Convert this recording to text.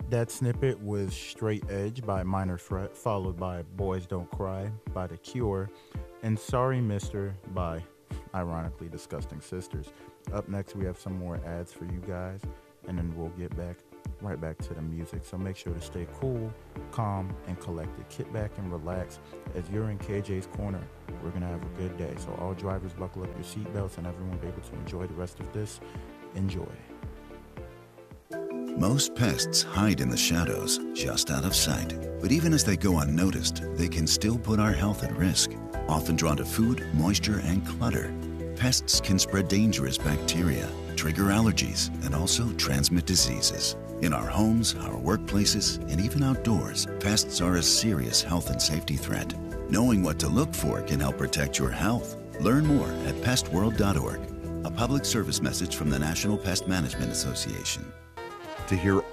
That snippet was Straight Edge by Minor Threat, followed by Boys Don't Cry by The Cure, and Sorry Mister by, ironically, Disgusting Sisters. Up next, we have some more ads for you guys, and then we'll get right back to the music. So make sure to stay cool, calm, and collected. Kick back and relax as you're in KJ's Corner. We're going to have a good day. So all drivers, buckle up your seatbelts, and everyone be able to enjoy the rest of this. Enjoy. Most pests hide in the shadows, just out of sight. But even as they go unnoticed, they can still put our health at risk. Often drawn to food, moisture, and clutter, pests can spread dangerous bacteria, trigger allergies, and also transmit diseases. In our homes, our workplaces, and even outdoors, pests are a serious health and safety threat. Knowing what to look for can help protect your health. Learn more at pestworld.org. A public service message from the National Pest Management Association. To hear